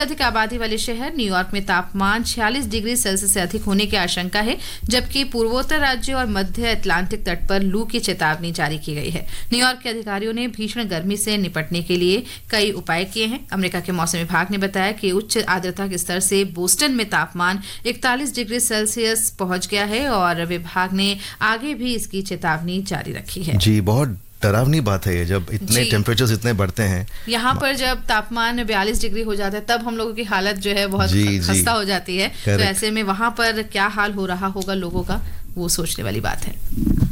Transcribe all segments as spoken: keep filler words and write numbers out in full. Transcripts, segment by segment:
अधिक आबादी वाले शहर न्यूयॉर्क में तापमान छियालीस डिग्री सेल्सियस से अधिक होने की आशंका है, जबकि पूर्वोत्तर राज्यों और मध्य अटलांटिक तट पर लू की चेतावनी जारी की गई है। न्यूयॉर्क के अधिकारियों ने भीषण गर्मी से निपटने के लिए कई उपाय किए हैं। अमेरिका के मौसम विभाग ने बताया कि उच्च आर्द्रता के स्तर से बोस्टन में तापमान इकतालीस डिग्री सेल्सियस पहुंच गया है और विभाग ने आगे भी इसकी चेतावनी जारी रखी है। जी, बहुत डरावनी बात है ये, जब इतने टेम्परेचर्स इतने बढ़ते हैं। यहाँ पर जब तापमान बयालीस डिग्री हो जाता है तब हम लोगों की हालत जो है बहुत खस्ता हो जाती है। तो ऐसे में वहां पर क्या हाल हो रहा होगा लोगों का, वो सोचने वाली बात है।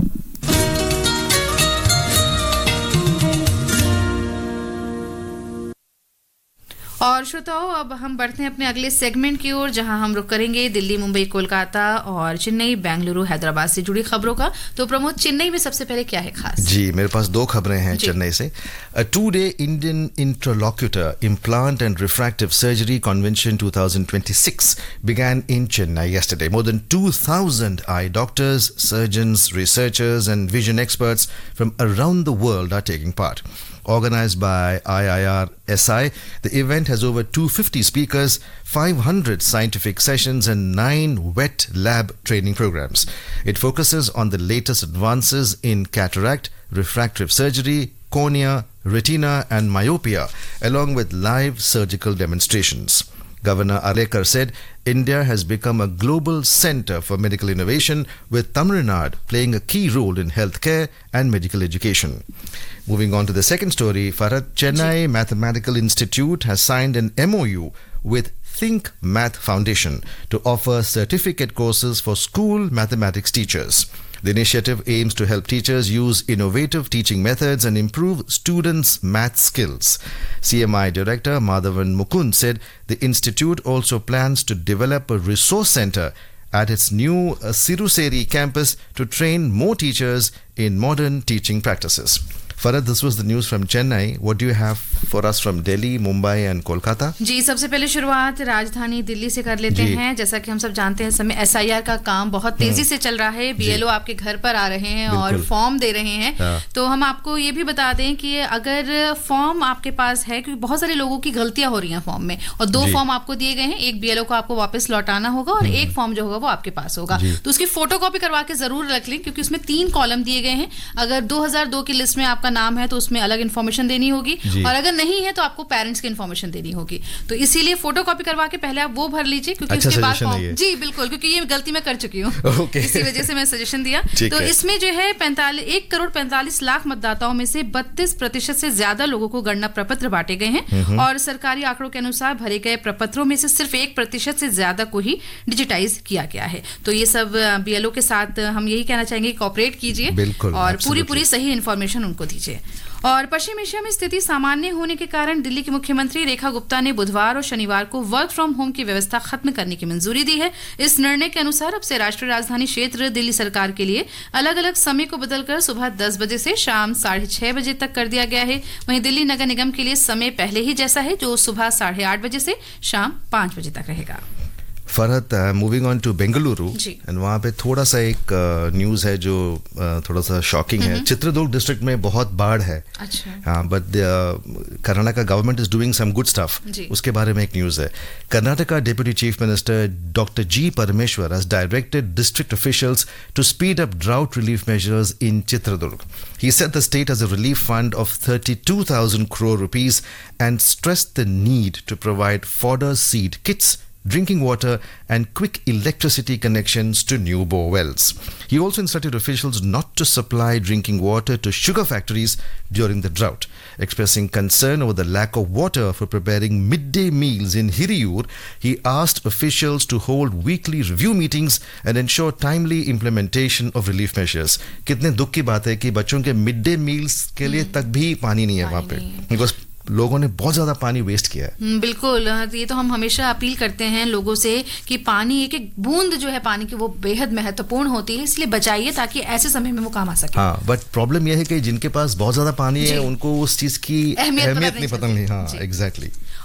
और श्रोताओं, अब हम बढ़ते हैं अपने अगले सेगमेंट की ओर, जहां हम रुक करेंगे दिल्ली, मुंबई, कोलकाता और चेन्नई, बेंगलुरु, हैदराबाद से जुड़ी खबरों का। तो प्रमोद, चेन्नई में सबसे पहले क्या है खास? जी, मेरे पास दो खबरें हैं चेन्नई से। A two-day Indian Interlocutor Implant and Refractive Surgery Convention twenty twenty-six began in Chennai yesterday. More than two thousand eye doctors, surgeons, researchers and vision experts from around the world are taking part. Organized by I I R S I, the event has over two hundred fifty speakers, five hundred scientific sessions and nine wet lab training programs. It focuses on the latest advances in cataract, refractive surgery, cornea, retina and myopia, along with live surgical demonstrations. Governor Arlekar said India has become a global center for medical innovation, with Tamil Nadu playing a key role in healthcare and medical education. Moving on to the second story, Farhad, Chennai Mathematical Institute has signed an M O U with Think Math Foundation to offer certificate courses for school mathematics teachers. The initiative aims to help teachers use innovative teaching methods and improve students' math skills. C M I Director Madhavan Mukund said the institute also plans to develop a resource center at its new uh, Siruseri campus to train more teachers in modern teaching practices. Farhad, this was the news from Chennai. What do you have for us from Delhi, Mumbai and Kolkata? जी, सबसे पहले शुरुआत राजधानी दिल्ली से कर लेते हैं। जैसा कि हम सब जानते हैं, समय एस आई आर का काम बहुत तेजी से चल रहा है। बी एल ओ आपके घर पर आ रहे हैं और फॉर्म दे रहे हैं। तो हम आपको ये भी बता दें कि अगर फॉर्म आपके पास है, क्योंकि बहुत सारे लोगों की गलतियां हो रही हैं फॉर्म में, और दो फॉर्म आपको दिए गए हैं, एक बी एल ओ को आपको वापस लौटाना होगा और एक फॉर्म जो होगा वो आपके पास होगा। तो उसकी फोटोकॉपी करवा के जरूर रख लें, क्योंकि उसमें तीन कॉलम दिए गए हैं। अगर दो हज़ार दो की लिस्ट में आपका नाम है तो उसमें अलग इन्फॉर्मेशन देनी होगी, और अगर नहीं है तो आपको पेरेंट्स की इन्फॉर्मेशन देनी होगी। तो इसीलिए फोटोकॉपी करवा के पहले आप वो भर लीजिए, क्योंकि अच्छा उसके बाद फॉर्म, जी बिल्कुल, क्योंकि ये गलती मैं कर चुकी हूँ। okay. इसी वजह से मैं सजेशन दिया। तो इसमें जो है पैंतालीस एक करोड़ पैंतालीस लाख मतदाताओं में से बत्तीस प्रतिशत से ज्यादा लोगों को गणना प्रपत्र बांटे गए हैं, और सरकारी आंकड़ों के अनुसार भरे गए प्रपत्रों में से सिर्फ एक प्रतिशत से ज्यादा को ही डिजिटाइज किया गया है। तो ये सब बी एल ओ के साथ हम यही कहना चाहेंगे, कॉपरेट कीजिए और पूरी पूरी सही इन्फॉर्मेशन उनको दीजिए। और पश्चिम एशिया में स्थिति सामान्य होने के कारण दिल्ली की मुख्यमंत्री रेखा गुप्ता ने बुधवार और शनिवार को वर्क फ्रॉम होम की व्यवस्था खत्म करने की मंजूरी दी है। इस निर्णय के अनुसार अब से राष्ट्रीय राजधानी क्षेत्र दिल्ली सरकार के लिए अलग अलग समय को बदलकर सुबह दस बजे से शाम साढ़े छह बजे तक कर दिया गया है। वहीं दिल्ली नगर निगम के लिए समय पहले ही जैसा है, जो सुबह साढ़े आठ बजे से शाम पांच बजे तक रहेगा। Farhat, moving on to Bengaluru, and वहाँ पे थोड़ा सा एक न्यूज़ है जो uh, थोड़ा सा शॉकिंग है। चित्रदुर्ग डिस्ट्रिक्ट में बहुत बाढ़ है। अच्छा। हाँ, but Karnataka government is doing some good stuff. उसके बारे में एक न्यूज़ है। Karnataka deputy chief minister doctor जी परमेश्वर has directed district officials to speed up drought relief measures in Chitradurg. He said the state has a relief fund of thirty-two thousand crore rupees and stressed the need to provide fodder seed kits, drinking water and quick electricity connections to new bore wells. He also instructed officials not to supply drinking water to sugar factories during the drought. Expressing concern over the lack of water for preparing midday meals in Hiriyur, he asked officials to hold weekly review meetings and ensure timely implementation of relief measures. कितने दुख की बात है कि बच्चों के midday meals के लिए तक भी पानी नहीं है वहाँ पे, because लोगों ने बहुत ज्यादा पानी वेस्ट किया है। बिल्कुल, ये तो हम हमेशा अपील करते हैं लोगों से कि पानी, एक एक बूंद जो है पानी की, वो बेहद महत्वपूर्ण होती है, इसलिए बचाइए ताकि ऐसे समय में वो काम आ सके। हाँ, बट प्रॉब्लम यह है कि जिनके पास बहुत ज्यादा पानी है उनको उस चीज की अहमियत नहीं पता नहीं। हाँ, एग्जैक्टली।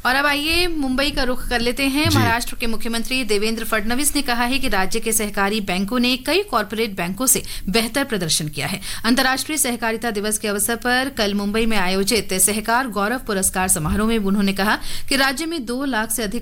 और अब आइए मुंबई का रुख कर लेते हैं। महाराष्ट्र के मुख्यमंत्री देवेंद्र फडणवीस ने कहा है कि राज्य के सहकारी बैंकों ने कई कॉर्पोरेट बैंकों से बेहतर प्रदर्शन किया है। अंतर्राष्ट्रीय सहकारिता दिवस के अवसर पर कल मुंबई में आयोजित सहकार गौरव पुरस्कार समारोह में उन्होंने कहा कि राज्य में दो लाख से अधिक